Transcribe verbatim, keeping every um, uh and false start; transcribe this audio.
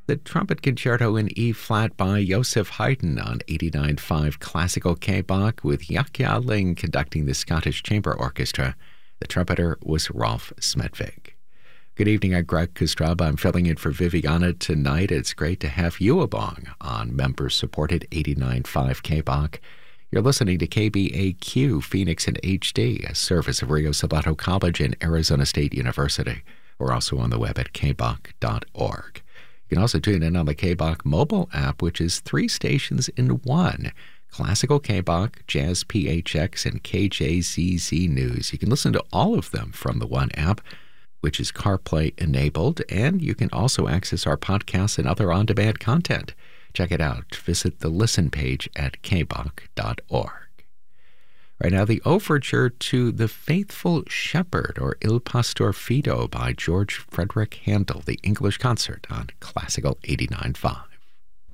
The Trumpet Concerto in E-flat by Joseph Haydn on eighty-nine point five Classical K-Bach with Yahya Ling conducting the Scottish Chamber Orchestra. The trumpeter was Rolf Smedvig. Good evening, I'm Greg Kostraba. I'm filling in for Viviana tonight. It's great to have you along on member-supported eighty-nine point five K-Bach. You're listening to K B A Q Phoenix in H D, a service of Rio Salado College and Arizona State University. We're also on the web at k bach dot org. You can also tune in on the K-Bach mobile app, which is three stations in one: Classical K-Bach, Jazz P H X, and K J Z Z News. You can listen to all of them from the one app, which is CarPlay enabled, and you can also access our podcasts and other on-demand content. Check it out. Visit the listen page at k bach dot org. Right now, the overture to The Faithful Shepherd, or Il Pastor Fido, by George Frederick Handel, the English concert on Classical eighty-nine point five.